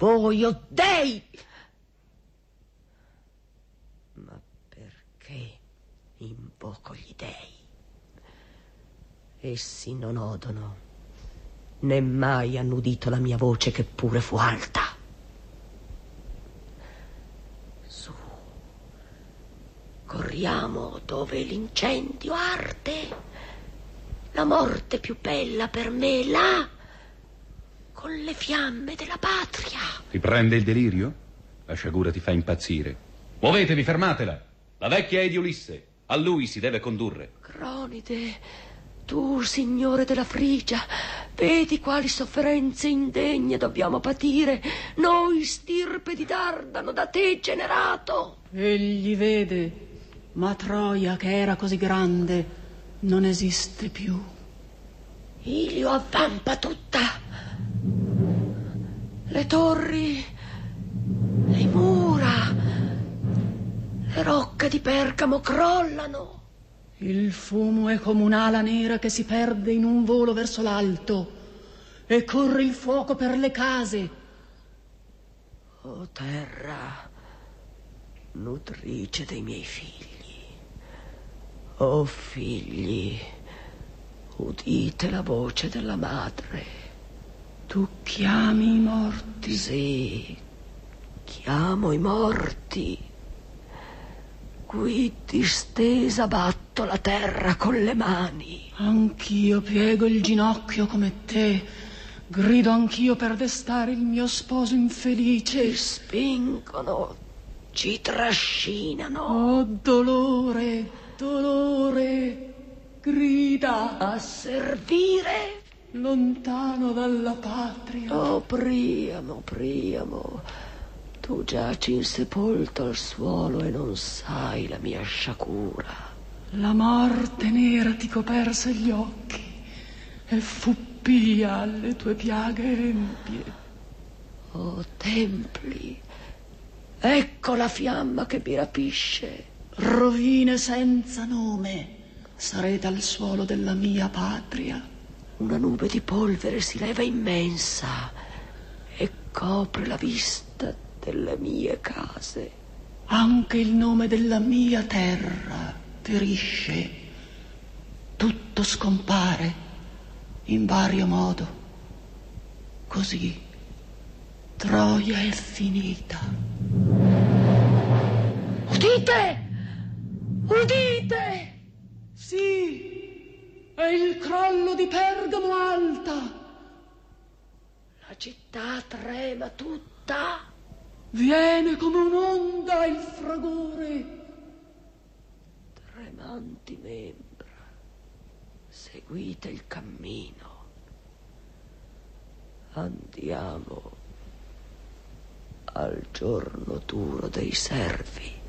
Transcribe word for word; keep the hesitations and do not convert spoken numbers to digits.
voi, o dei! Ma perché invoco gli dei? Essi non odono, né mai hanno udito la mia voce, che pure fu alta. Su, corriamo dove l'incendio arde. La morte più bella per me, là, con le fiamme della patria. Ti prende il delirio? La sciagura ti fa impazzire. Muovetevi, fermatela. La vecchia è di Ulisse. A lui si deve condurre. Cronide, tu, signore della Frigia, vedi quali sofferenze indegne dobbiamo patire, noi, stirpe di Dardano, da te generato. Egli vede, ma Troia, che era così grande, non esiste più. Ilio avvampa tutta. Le torri, le mura, le rocche di Pergamo crollano. Il fumo è come un'ala nera che si perde in un volo verso l'alto, e corre il fuoco per le case. O terra, nutrice dei miei figli, o figli, udite la voce della madre. Tu chiami i morti? Sì, chiamo i morti. Qui distesa batto la terra con le mani. Anch'io piego il ginocchio come te, grido anch'io per destare il mio sposo infelice. Ci spingono, ci trascinano. Oh, dolore, dolore, grida. A servire. Lontano dalla patria. Oh, Priamo, Priamo, tu giaci insepolto al suolo e non sai la mia sciagura. La morte nera ti coperse gli occhi e fu pia alle tue piaghe empie. Oh, templi, ecco la fiamma che mi rapisce. Rovine senza nome sarete al suolo della mia patria. Una nube di polvere si leva immensa e copre la vista delle mie case. Anche il nome della mia terra perisce. Tutto scompare in vario modo. Così Troia è finita. Udite! Udite! Sì, è il crollo di Pergamo alta. La città trema tutta. Viene come un'onda il fragore. Tremanti membra, seguite il cammino. Andiamo al giorno duro dei servi.